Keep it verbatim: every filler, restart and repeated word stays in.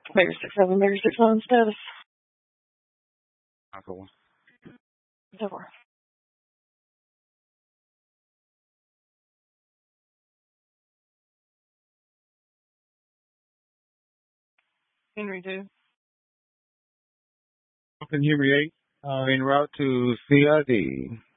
Bear six seven, Bear six one status. Alpha one. Zero. Henry two. Open Henry eight. Uh, en route to C I D.